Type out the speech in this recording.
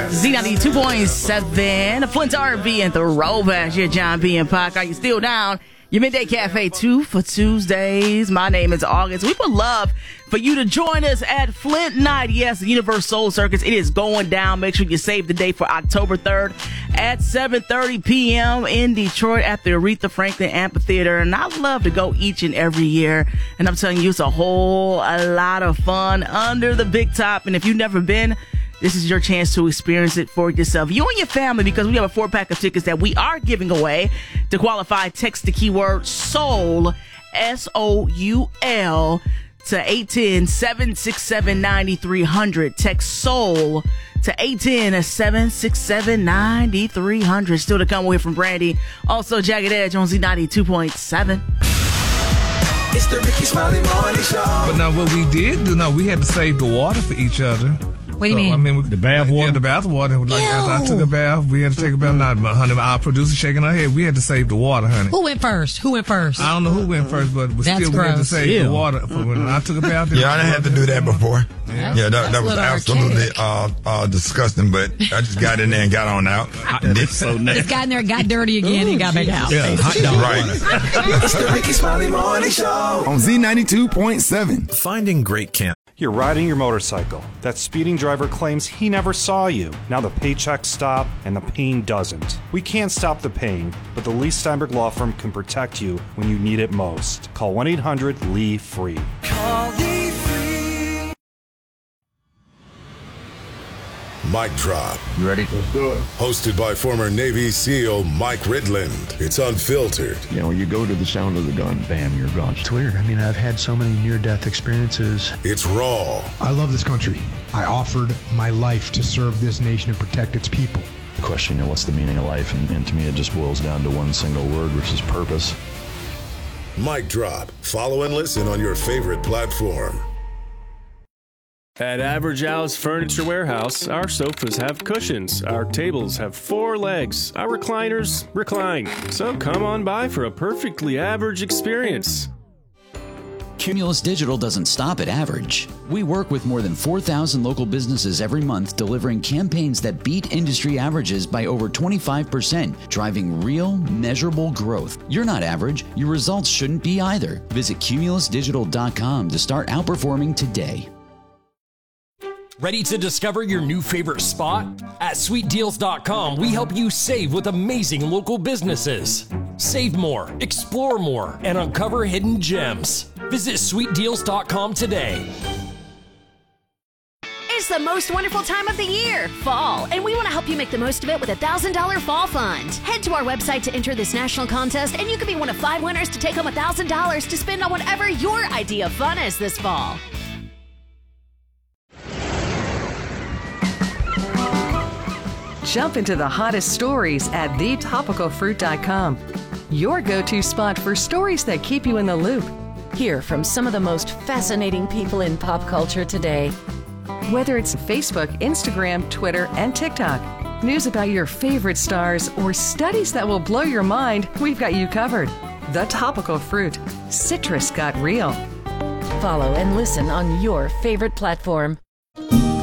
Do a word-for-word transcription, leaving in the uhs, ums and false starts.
Z ninety-two point seven, Flint R and B and Throwbacks. You're John B. and Pac. Are you still down? Your Midday Cafe two for Tuesdays. My name is August. We would love for you to join us at Flint Night. Yes, the Universe Soul Circus. It is going down. Make sure you save the date for October third at seven thirty p.m. in Detroit at the Aretha Franklin Amphitheater. And I love to go each and every year. And I'm telling you, it's a whole a lot of fun under the big top. And if you've never been, this is your chance to experience it for yourself, you and your family, because we have a four-pack of tickets that we are giving away. To qualify, text the keyword SOUL, S O U L, to eight one zero, seven six seven, nine three zero zero. Text SOUL to eight one zero, seven six seven, nine three zero zero. Still to come away from Brandy. Also, Jagged Edge on Z ninety-two point seven. It's the Ricky Smiley Morning Show. But now what we did do, no, we had to save the water for each other. What do you so, mean? I mean, we, the bath water? Yeah, the bath water. Like, after I took a bath, we had to take a bath. Not, honey, our producer shaking her head. We had to save the water, honey. Who went first? Who went first? I don't know who went first, but we That's still we had to gross. save Ew. the water for when I took a bath. Yeah, I done had to do that before. Yeah, yeah that, that was little absolutely archaic. uh, uh, disgusting, but I just got in there and got on out. It's so It's nasty. got in there, got dirty again, and got back out. Yeah, hot dog. Right. It's the Ricky Smiley Morning Show. On Z ninety-two point seven. Finding great camp. You're riding your motorcycle. That speeding driver claims he never saw you. Now the paychecks stop and the pain doesn't. We can't stop the pain, but the Lee Steinberg Law Firm can protect you when you need it most. Call one eight hundred L E E FREE. Call Lee Free. Mic Drop. You ready? Let's do it. Hosted by former Navy SEAL Mike Ridland. It's unfiltered. You know, you go to the sound of the gun, bam, you're gone. It's weird. I mean, I've had so many near-death experiences. It's raw. I love this country. I offered my life to serve this nation and protect its people. The question, you know, what's the meaning of life? And, and to me, it just boils down to one single word, which is purpose. Mic Drop. Follow and listen on your favorite platform. At Average Al's Furniture Warehouse, our sofas have cushions, our tables have four legs, our recliners recline. So come on by for a perfectly average experience. Cumulus Digital doesn't stop at average. We work with more than four thousand local businesses every month, delivering campaigns that beat industry averages by over twenty-five percent, driving real, measurable growth. You're not average. Your results shouldn't be either. Visit cumulus digital dot com to start outperforming today. Ready to discover your new favorite spot? At sweet deals dot com, we help you save with amazing local businesses. Save more, explore more, and uncover hidden gems. Visit sweet deals dot com today. It's the most wonderful time of the year, fall, and we want to help you make the most of it with a one thousand dollars Fall Fund. Head to our website to enter this national contest, and you could be one of five winners to take home one thousand dollars to spend on whatever your idea of fun is this fall. Jump into the hottest stories at the topical fruit dot com. Your go-to spot for stories that keep you in the loop. Hear from some of the most fascinating people in pop culture today. Whether it's Facebook, Instagram, Twitter, and TikTok, news about your favorite stars, or studies that will blow your mind, we've got you covered. The Topical Fruit. Citrus got real. Follow and listen on your favorite platform.